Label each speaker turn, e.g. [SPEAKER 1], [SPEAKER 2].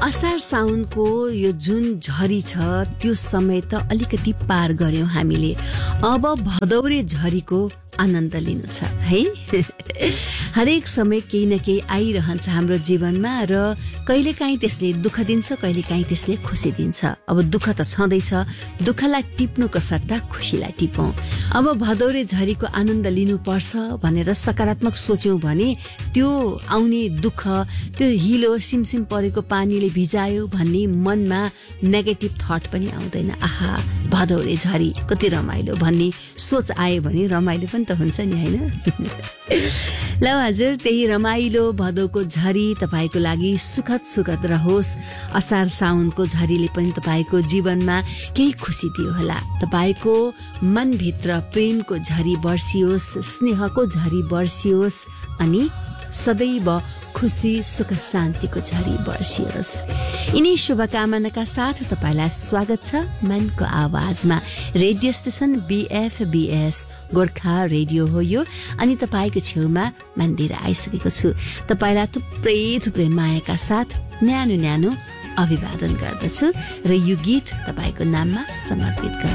[SPEAKER 1] असार साउनको यो जुन झरी छ त्यो समय त अलिकति पार गर्यौं हामीले। अब भदौरे झरीको आनन्द लिनु छ है। हरेक समय केही न केही आइरहन्छ हाम्रो जीवनमा र कहिलेकाहीँ त्यसले दुःख दिन्छ, कहिलेकाहीँ त्यसले खुसी दिन्छ। अब दुःख त छँदैछ, दुःखलाई टिप्नुको सट्टा खुसीलाई टिपौँ। अब भदौरे झरीको आनन्द लिनुपर्छ भनेर सकारात्मक सोच्यौं भने त्यो आउने दुःख, त्यो हिलो सिमसिम परेको पानीले भिजायो भन्ने मनमा नेगेटिभ थट पनि आउँदैन। आहा भदौरे झरी कति रमाइलो भन्ने सोच आयो भने रमाइलो पनि त हुन्छ नि हैन। ल हजुर, त्यही रमाइलो भदौको झरी तपाईको लागि सुखद सुखद रहोस्। असार साउनको झरीले पनि तपाईको जीवनमा केही खुसी दियो होला। तपाईको मनभित्र प्रेमको झरी बर्सियोस्, स्नेहको झरी बर्सियोस् अनि सदैव खुसी सुख शान्तिको झरी बर्सियोस्। यिनै शुभकामनाका साथ तपाईलाई स्वागत छ मनको आवाजमा। Radio station BFBS Gorkha radio हो यो, अनि तपाईको छेउमा मन्दिर आइसकेको छु। तपाईलाई थुप्रै थुप्रै मायाका साथ न्यानो न्यानो अभिवादन गर्दछु र यो गीत तपाईको नाममा समर्पित गर्छु।